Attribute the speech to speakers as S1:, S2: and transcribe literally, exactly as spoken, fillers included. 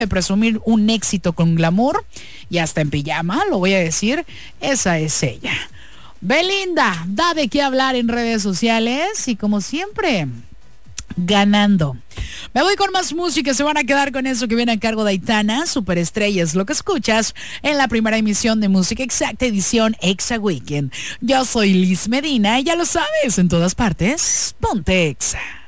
S1: de presumir un éxito con glamour y hasta en pijama, lo voy a decir, esa es ella. Belinda, da de qué hablar en redes sociales y como siempre, ganando. Me voy con más música, se van a quedar con eso que viene a cargo de Aitana, Superestrellas, lo que escuchas en la primera emisión de Música Exacta, edición Exa Weekend. Yo soy Liz Medina y ya lo sabes, en todas partes, ponte Exa.